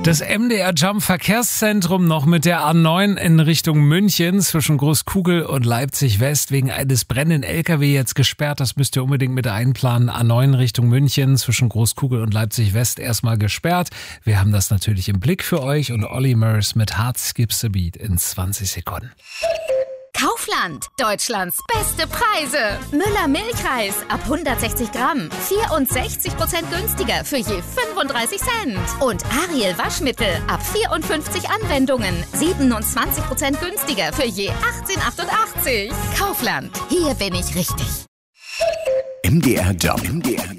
Das MDR Jump Verkehrszentrum noch mit der A9 in Richtung München zwischen Großkugel und Leipzig West wegen eines brennenden LKW jetzt gesperrt. Das müsst ihr unbedingt mit einplanen. A9 Richtung München zwischen Großkugel und Leipzig West erstmal gesperrt. Wir haben das natürlich im Blick für euch und Olli Murs mit Hard Skips the Beat in 20 Sekunden. Kaufland, Deutschlands beste Preise. Müller Milchreis ab 160 Gramm, 64% günstiger für je 35 Cent. Und Ariel Waschmittel ab 54 Anwendungen, 27% günstiger für je 18,88. Kaufland, hier bin ich richtig. MDR Jump.